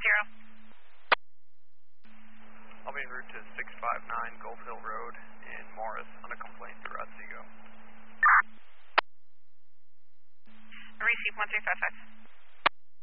I'll be en route to 659 Gold Hill Road in Morris on a complaint through Otsego. Receive 1355.